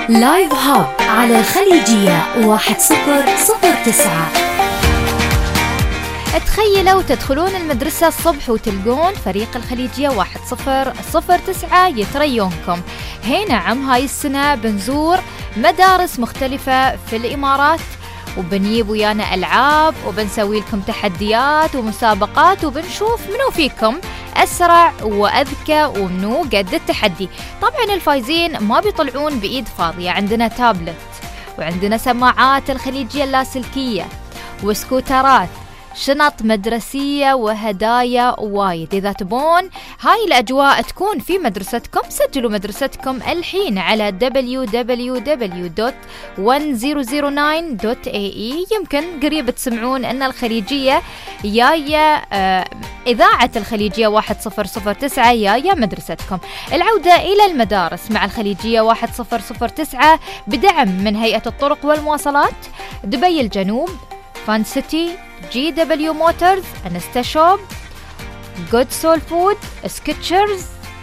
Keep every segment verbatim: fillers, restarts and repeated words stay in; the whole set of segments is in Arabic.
لايف هاب على الخليجية واحد صفر صفر تسعة. تخيلوا تدخلون المدرسة الصبح وتلقون فريق الخليجية واحد صفر صفر تسعة يتريونكم. هنا عم هاي السنة بنزور مدارس مختلفة في الإمارات، وبنجيب ويانا ألعاب وبنسوي لكم تحديات ومسابقات، وبنشوف منو فيكم أسرع وأذكى ومنو قد التحدي. طبعا الفايزين ما بيطلعون بإيد فاضية، عندنا تابلت وعندنا سماعات الخليجية اللاسلكية وسكوترات، شنط مدرسية وهدايا وايد. إذا تبون هاي الأجواء تكون في مدرستكم، سجلوا مدرستكم الحين على دبليو دبليو دبليو دوت ألف تسعة دوت إيه إي. يمكن قريب تسمعون أن الخليجية جاية، آه إذاعة الخليجية واحد صفر صفر تسعة جاية مدرستكم. العودة إلى المدارس مع الخليجية واحد صفر صفر تسعة بدعم من هيئة الطرق والمواصلات، دبي الجنوب، فان سيتي، جي دبليو موتورز، انستا شوب، جود سول فود، سكتشرز،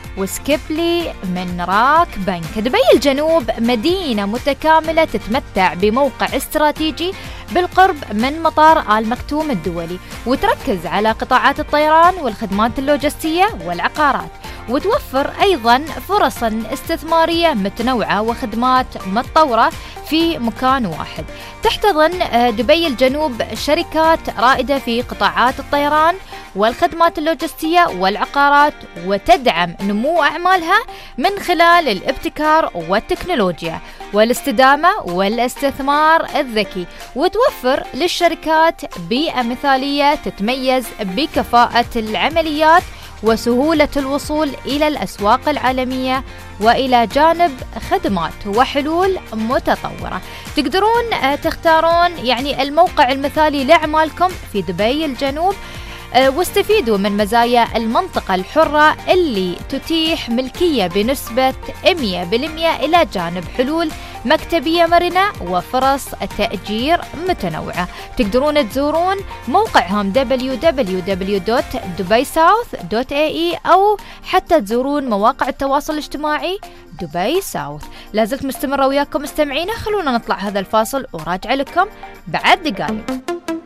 وسكيبلي من راك بنك. دبي الجنوب مدينة متكاملة تتمتع بموقع استراتيجي بالقرب من مطار آل مكتوم الدولي، وتركز على قطاعات الطيران والخدمات اللوجستية والعقارات، وتوفر أيضا فرصا استثمارية متنوعة وخدمات متطورة في مكان واحد. تحتضن دبي الجنوب شركات رائدة في قطاعات الطيران والخدمات اللوجستية والعقارات، وتدعم نمو أعمالها من خلال الابتكار والتكنولوجيا والاستدامة والاستثمار الذكي، وتوفر للشركات بيئة مثالية تتميز بكفاءة العمليات وسهولة الوصول إلى الأسواق العالمية، وإلى جانب خدمات وحلول متطورة. تقدرون تختارون يعني الموقع المثالي لأعمالكم في دبي الجنوب، واستفيدوا من مزايا المنطقة الحرة اللي تتيح ملكية بنسبة مية بالمية، إلى جانب حلول مكتبية مرنة وفرص تأجير متنوعة. تقدرون تزورون موقعهم دبليو دبليو دبليو دوت دبي ساوث دوت إيه إي، أو حتى تزورون مواقع التواصل الاجتماعي دبي ساوث. لازلت مستمرة وياكم مستمعينا، خلونا نطلع هذا الفاصل وراجع لكم بعد دقائق.